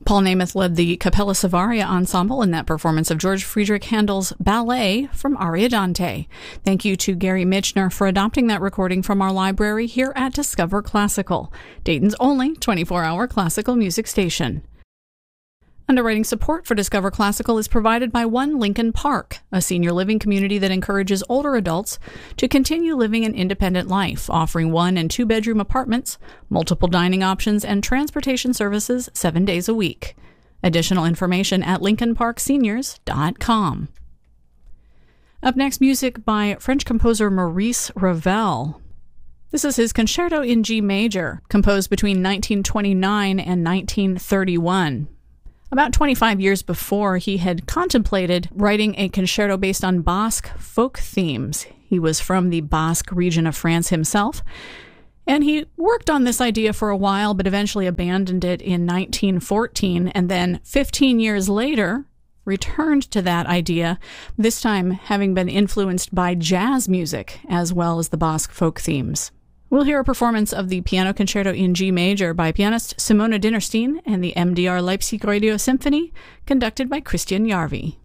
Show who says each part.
Speaker 1: Paul Nemeth led the Capella Savaria Ensemble in that performance of George Friedrich Handel's Ballet from Ariadante. Thank you to Gary Michener for adopting that recording from our library here at Discover Classical, Dayton's only 24-hour classical music station. Underwriting support for Discover Classical is provided by One Lincoln Park, a senior living community that encourages older adults to continue living an independent life, offering 1- and 2-bedroom apartments, multiple dining options, and transportation services 7 days a week. Additional information at lincolnparkseniors.com. Up next, music by French composer Maurice Ravel. This is his Concerto in G major, composed between 1929 and 1931. About 25 years before, he had contemplated writing a concerto based on Basque folk themes. He was from the Basque region of France himself, and he worked on this idea for a while, but eventually abandoned it in 1914, and then 15 years later, returned to that idea, this time having been influenced by jazz music as well as the Basque folk themes. We'll hear a performance of the Piano Concerto in G major by pianist Simona Dinnerstein and the MDR Leipzig Radio Symphony, conducted by Christian Jarvi.